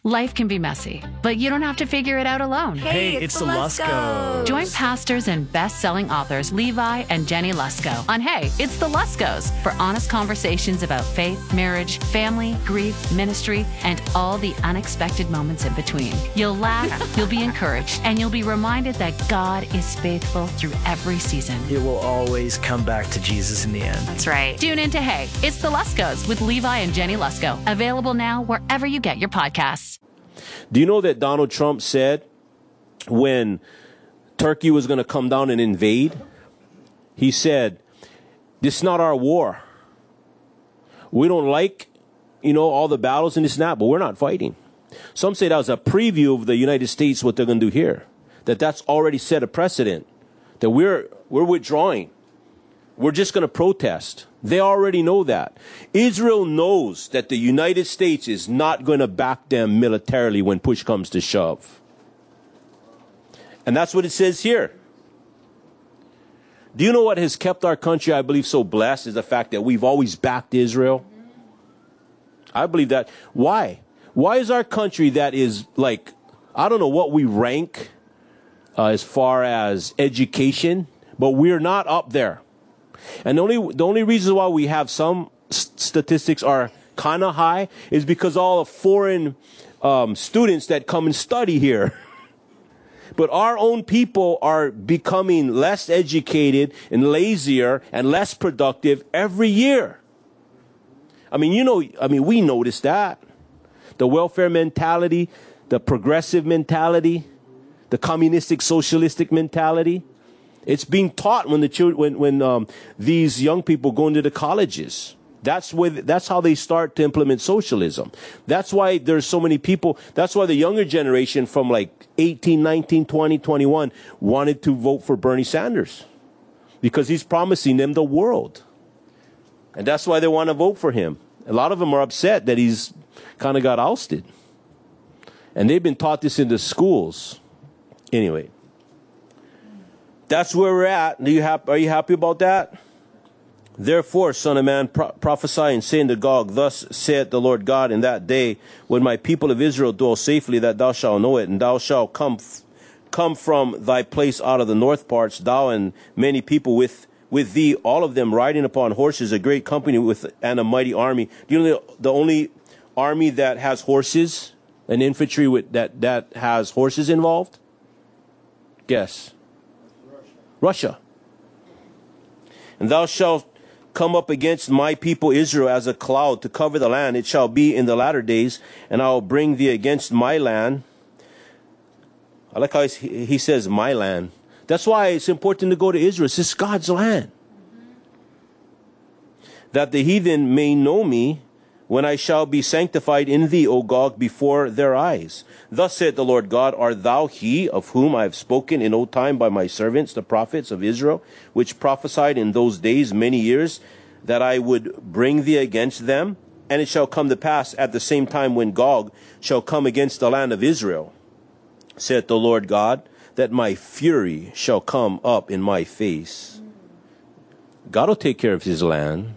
Life can be messy, but you don't have to figure it out alone. Hey, it's the Luskos. Join pastors and best-selling authors Levi and Jenny Lusko on Hey, It's the Luskos for honest conversations about faith, marriage, family, grief, ministry, and all the unexpected moments in between. You'll laugh, you'll be encouraged, and you'll be reminded that God is faithful through every season. It will always come back to Jesus in the end. That's right. Tune in to Hey, It's the Luskos with Levi and Jenny Lusko. Available now wherever you get your podcasts. Do you know that Donald Trump said when Turkey was going to come down and invade, he said, this is not our war. We don't like, all the battles and this and that, but we're not fighting. Some say that was a preview of the United States, what they're going to do here, that's already set a precedent, that we're withdrawing. We're just going to protest. They already know that. Israel knows that the United States is not going to back them militarily when push comes to shove. And that's what it says here. Do you know what has kept our country, I believe, so blessed is the fact that we've always backed Israel? I believe that. Why? Why is our country that is like, I don't know what we rank as far as education, but we're not up there. And the only reason why we have some statistics are kind of high is because all the foreign students that come and study here. But our own people are becoming less educated and lazier and less productive every year. We notice that. The welfare mentality, the progressive mentality, the communistic socialistic mentality. It's being taught when these young people go into the colleges. That's how they start to implement socialism. That's why there's so many people. That's why the younger generation from like 18, 19, 20, 21 wanted to vote for Bernie Sanders because he's promising them the world. And that's why they want to vote for him. A lot of them are upset that he's kind of got ousted. And they've been taught this in the schools. Anyway. That's where we're at. Are you happy about that? Therefore, son of man, prophesy and say unto Gog, thus saith the Lord God, in that day when my people of Israel dwell safely, that thou shalt know it, and thou shalt come from thy place out of the north parts, thou and many people with thee, all of them riding upon horses, a great company and a mighty army. Do you know the only army that has horses, an infantry that has horses involved? Guess. Russia. And thou shalt come up against my people Israel as a cloud to cover the land. It shall be in the latter days, and I will bring thee against my land. I like how he says my land. That's why it's important to go to Israel. It's God's land. That the heathen may know me when I shall be sanctified in thee, O Gog, before their eyes. Thus saith the Lord God, art thou he of whom I have spoken in old time by my servants, the prophets of Israel, which prophesied in those days many years, that I would bring thee against them? And it shall come to pass at the same time when Gog shall come against the land of Israel, saith the Lord God, that my fury shall come up in my face. God will take care of his land.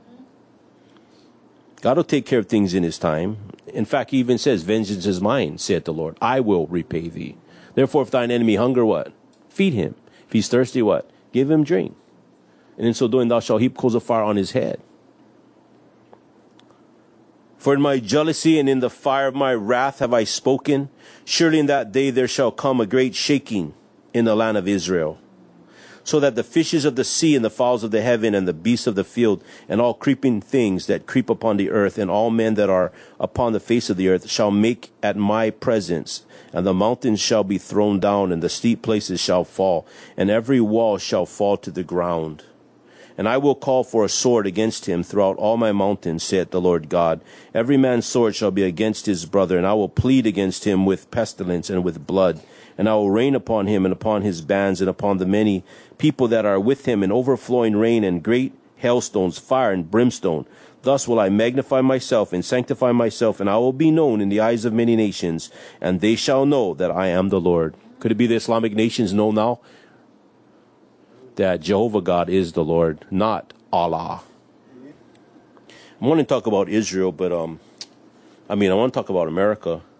God will take care of things in his time. In fact, he even says, vengeance is mine, saith the Lord. I will repay thee. Therefore, if thine enemy hunger, what? Feed him. If he's thirsty, what? Give him drink. And in so doing, thou shalt heap coals of fire on his head. For in my jealousy and in the fire of my wrath have I spoken. Surely in that day there shall come a great shaking in the land of Israel, so that the fishes of the sea and the fowls of the heaven and the beasts of the field and all creeping things that creep upon the earth and all men that are upon the face of the earth shall make at my presence, and the mountains shall be thrown down and the steep places shall fall, and every wall shall fall to the ground. And I will call for a sword against him throughout all my mountains, saith the Lord God. Every man's sword shall be against his brother, and I will plead against him with pestilence and with blood. And I will rain upon him and upon his bands and upon the many people that are with him in overflowing rain and great hailstones, fire and brimstone. Thus will I magnify myself and sanctify myself, and I will be known in the eyes of many nations, and they shall know that I am the Lord. Could it be the Islamic nations know now that Jehovah God is the Lord, not Allah? I want to talk about Israel, but I want to talk about America.